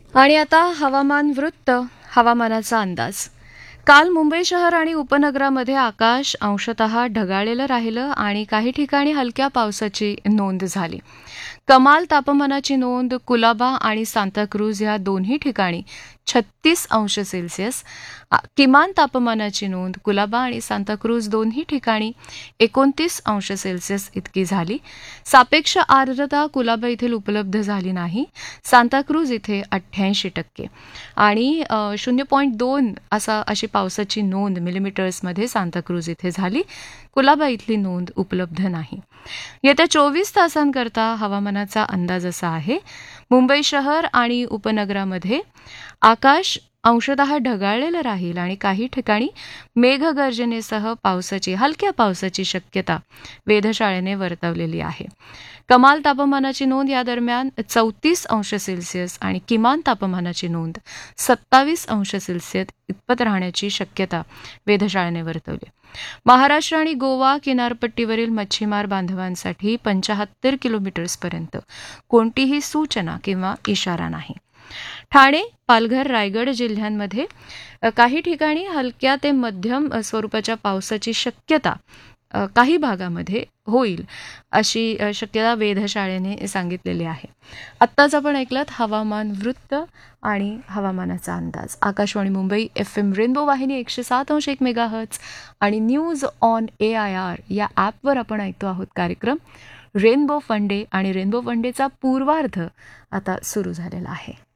आणि आता हवामान वृत्त, हवामानाचा अंदाज. काल मुंबई शहर आणि उपनगरामध्ये आकाश अंशतः ढगाळलेलं राहिलं आणि काही ठिकाणी हलक्या पावसाची नोंद झाली. कमाल तापमानाची नोंद कुलाबा आणि सांताक्रूज या दोन्ही ठिकाणी 36 अंश सेल्सिअस, किमान तापमानाची नोंद कुलाबा आणि सांताक्रूज दोन्ही ठिकाणी 29 अंश सेल्सिअस इतकी झाली. सापेक्ष आर्द्रता कुलाबा येथील उपलब्ध झाली नाही, सांताक्रूज इथे 88% आणि 0.2 अशी पावसाची नोंद मिलीमीटर्समध्ये सांताक्रूज इथे झाली. कुलाबा इथली नोंद उपलब्ध नाही. येत्या 24 तासांकरता हवामानाचा अंदाज असा आहे. मुंबई शहर आणि उपनगरामध्ये आकाश अंशतः ढगाळलेलं राहील आणि काही ठिकाणी मेघगर्जनेसह हलक्या पावसाची शक्यता वेधशाळेने वर्तवलेली आहे. कमाल तापमानाची नोंद या दरम्यान 34 अंश सेल्सिअस आणि किमान तापमानाची नोंद 27 अंश सेल्सिअस इतपत राहण्याची शक्यता वेधशाळेने वर्तवली. महाराष्ट्र आणि गोवा किनारपट्टीवरील मच्छीमार बांधवांसाठी 75 किलोमीटर्सपर्यंत कोणतीही सूचना किंवा इशारा नाही. ठाणे, पालघर, रायगड जिल्ह्यांमध्ये काही ठिकाणी हलक्या ते मध्यम स्वरूपाच्या पावसाची शक्यता काही भागामध्ये होईल अशी शक्यता वेधशाळेने सांगितलेली आहे. आत्ताच आपण ऐकलात हवामान वृत्त आणि हवामानाचा अंदाज. आकाशवाणी मुंबई FM रेनबो वाहिनी 107.1 मेगाहर्ट्ज आणि न्यूज ऑन AIR या ॲपवर आपण ऐकतो आहोत कार्यक्रम रेनबो फन डे. आणि रेनबो फन डेचा पूर्वार्ध आता सुरू झालेला आहे.